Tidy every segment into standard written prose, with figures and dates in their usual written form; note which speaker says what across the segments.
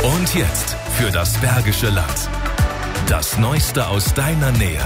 Speaker 1: Und jetzt für das Bergische Land. Das Neueste aus deiner Nähe.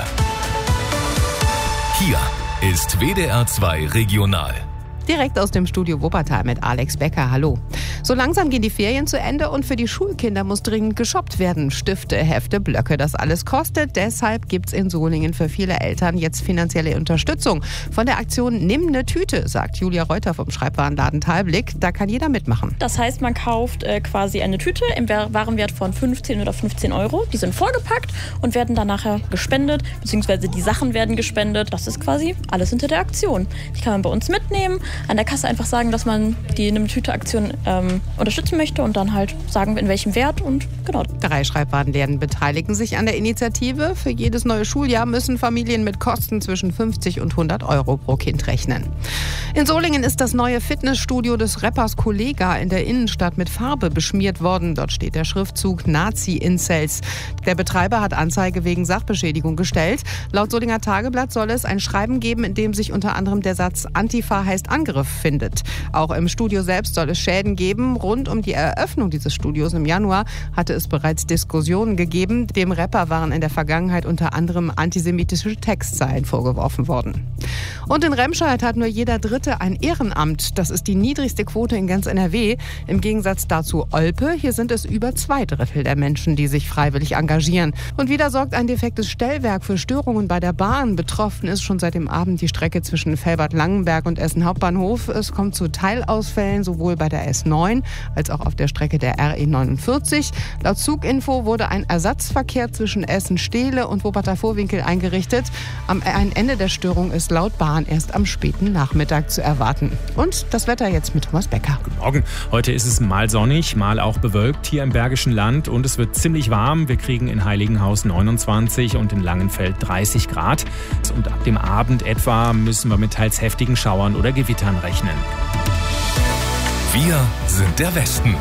Speaker 1: Hier ist WDR 2 Regional.
Speaker 2: Direkt aus dem Studio Wuppertal mit Alex Becker. Hallo. So langsam gehen die Ferien zu Ende und für die Schulkinder muss dringend geshoppt werden. Stifte, Hefte, Blöcke, das alles kostet. Deshalb gibt's in Solingen für viele Eltern jetzt finanzielle Unterstützung. Von der Aktion Nimm ne Tüte, sagt Julia Reuter vom Schreibwarenladen Talblick. Da kann jeder mitmachen.
Speaker 3: Das heißt, man kauft quasi eine Tüte im Warenwert von 15 oder 15 Euro. Die sind vollgepackt und werden dann nachher gespendet, beziehungsweise die Sachen werden gespendet. Das ist quasi alles hinter der Aktion. Die kann man bei uns mitnehmen. An der Kasse einfach sagen, dass man die Nimm-Tüte-Aktion unterstützen möchte und dann halt sagen, in welchem Wert und genau.
Speaker 2: 3 Schreibwarenläden beteiligen sich an der Initiative. Für jedes neue Schuljahr müssen Familien mit Kosten zwischen 50 und 100 Euro pro Kind rechnen. In Solingen ist das neue Fitnessstudio des Rappers Kollega in der Innenstadt mit Farbe beschmiert worden. Dort steht der Schriftzug Nazi-Incels. Der Betreiber hat Anzeige wegen Sachbeschädigung gestellt. Laut Solinger Tageblatt soll es ein Schreiben geben, in dem sich unter anderem der Satz Antifa heißt Angriff findet. Auch im Studio selbst soll es Schäden geben. Rund um die Eröffnung dieses Studios im Januar hatte es bereits Diskussionen gegeben. Dem Rapper waren in der Vergangenheit unter anderem antisemitische Textzeilen vorgeworfen worden. Und in Remscheid hat nur jeder Dritte ein Ehrenamt. Das ist die niedrigste Quote in ganz NRW. Im Gegensatz dazu Olpe. Hier sind es über 2/3 der Menschen, die sich freiwillig engagieren. Und wieder sorgt ein defektes Stellwerk für Störungen bei der Bahn. Betroffen ist schon seit dem Abend die Strecke zwischen Velbert-Langenberg und Essen Hauptbahnhof. Es kommt zu Teilausfällen sowohl bei der S9 als auch auf der Strecke der RE49. Laut Zuginfo wurde ein Ersatzverkehr zwischen Essen-Stehle und Wuppertal-Vorwinkel eingerichtet. Ein Ende der Störung ist laut Bahn erst am späten Nachmittag zu erwarten. Und das Wetter jetzt mit Thomas Becker.
Speaker 4: Guten Morgen. Heute ist es mal sonnig, mal auch bewölkt hier im Bergischen Land und es wird ziemlich warm. Wir kriegen in Heiligenhaus 29 und in Langenfeld 30 Grad. Und ab dem Abend etwa müssen wir mit teils heftigen Schauern oder Gewittern rechnen.
Speaker 1: Wir sind der Westen.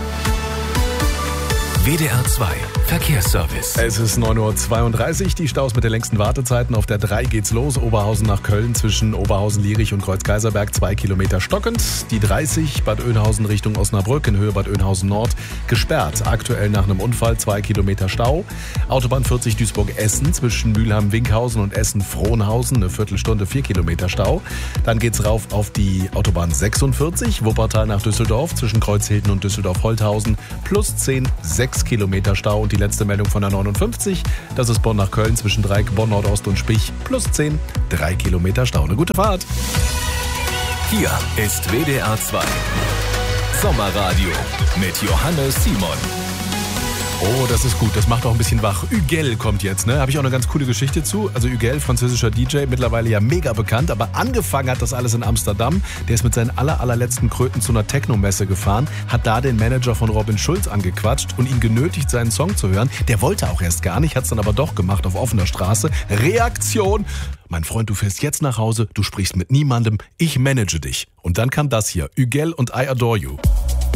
Speaker 1: WDR 2 Verkehrsservice.
Speaker 5: Es ist 9:32 Uhr. Die Staus mit den längsten Wartezeiten. Auf der 3 geht's los. Oberhausen nach Köln zwischen Oberhausen-Lierich und Kreuz-Kaiserberg 2 Kilometer stockend. Die 30 Bad Oeynhausen Richtung Osnabrück in Höhe Bad Oeynhausen Nord gesperrt. Aktuell nach einem Unfall 2 Kilometer Stau. Autobahn 40 Duisburg-Essen zwischen Mülheim-Winkhausen und Essen-Frohnhausen eine Viertelstunde 4 Kilometer Stau. Dann geht's rauf auf die Autobahn 46 Wuppertal nach Düsseldorf zwischen Kreuzhilden und Düsseldorf-Holthausen plus 10 6 Kilometer Stau. Und die letzte Meldung von der 59, das ist Bonn nach Köln zwischen Dreieck, Bonn Nordost und Spich, plus 10, 3 Kilometer Stau. Eine gute Fahrt.
Speaker 1: Hier ist WDR 2 Sommerradio mit Johannes Simon.
Speaker 5: Oh, das ist gut, das macht auch ein bisschen wach. Hügel kommt jetzt, ne? Habe ich auch eine ganz coole Geschichte zu. Also Hügel, französischer DJ, mittlerweile ja mega bekannt, aber angefangen hat das alles in Amsterdam. Der ist mit seinen allerletzten Kröten zu einer Techno-Messe gefahren, hat da den Manager von Robin Schulz angequatscht und ihn genötigt, seinen Song zu hören. Der wollte auch erst gar nicht, hat es dann aber doch gemacht auf offener Straße. Reaktion: Mein Freund, du fährst jetzt nach Hause, du sprichst mit niemandem, ich manage dich. Und dann kam das hier, Hügel und I Adore You.